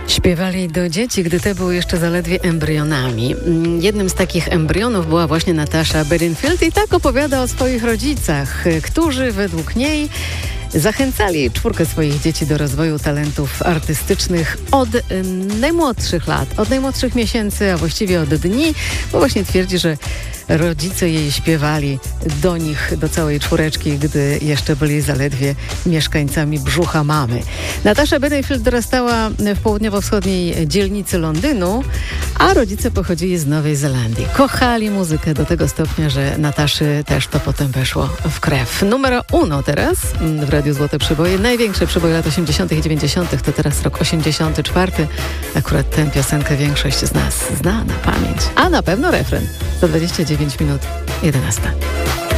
Śpiewali do dzieci, gdy te były jeszcze zaledwie embrionami. Jednym z takich embrionów była właśnie Natasha Bedingfield i tak opowiada o swoich rodzicach, którzy według niej zachęcali czwórkę swoich dzieci do rozwoju talentów artystycznych od najmłodszych lat, od najmłodszych miesięcy, a właściwie od dni, bo właśnie twierdzi, że rodzice jej śpiewali do nich, do całej czwóreczki, gdy jeszcze byli zaledwie mieszkańcami brzucha mamy. Natasha Bedingfield dorastała w południowo-wschodniej dzielnicy Londynu, a rodzice pochodzili z Nowej Zelandii. Kochali muzykę do tego stopnia, że Nataszy też to potem weszło w krew. Numer uno teraz w Radiu Złote Przeboje. Największe przeboje lat 80. i 90. to teraz rok 84. Akurat tę piosenkę większość z nas zna na pamięć. A na pewno refren. Za 29 minut 11.